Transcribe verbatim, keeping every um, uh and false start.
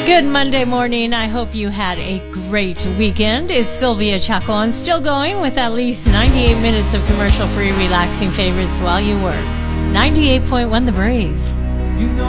Good Monday morning. I hope you had a great weekend. It's Sylvia Chacon, still going with at least ninety-eight minutes of commercial-free, relaxing favorites while you work. ninety-eight point one The Breeze.